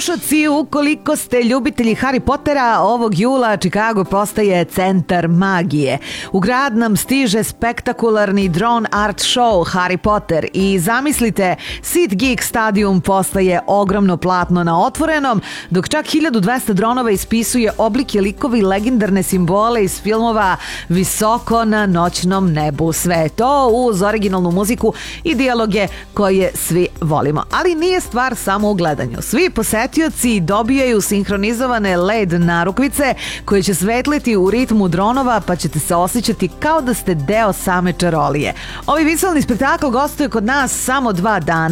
slušaoci, ukoliko ste ljubitelji Harry Pottera, ovog jula Chicago postaje centar magije. U grad nam stiže spektakularni drone art show Harry Potter i zamislite, Sid Geek Stadium postaje ogromno platno na otvorenom, dok čak 1200 dronova ispisuje oblike, likove i legendarne simbole iz filmova visoko na noćnom nebu. Sve to uz originalnu muziku i dijaloge koje svi volimo. Ali nije stvar samo u gledanju. Svi posetioci dobijaju sinhronizovane LED narukvice koje će svetliti u ritmu dronova, pa ćete se osjećati kao da ste deo same čarolije. Ovaj vizualni spektakl gostuje kod nas samo 2 dana.